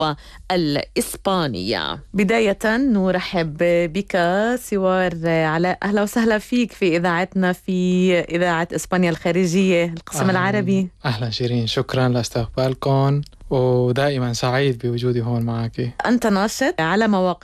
والإسبانية. بداية نرحب بك سوار علاء، أهلا وسهلا فيك في إذاعتنا في إذاعة إسبانيا الخارجية القسم العربي. أهلا شيرين، شكرا لاستقبالكم ودائما سعيد بوجودي هون معك. أنت ناشط على مواقع